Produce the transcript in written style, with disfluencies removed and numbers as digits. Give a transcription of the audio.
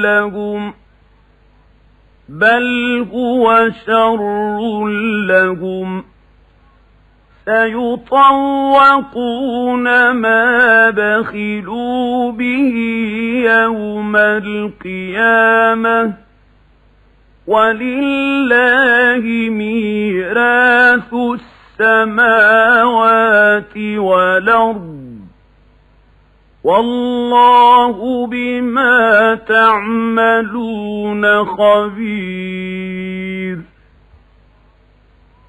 لهم بل هو شر لهم سيطوقون ما بخلوا به يوم القيامة ولله ميراث السماوات والأرض والله بما تعملون خبير.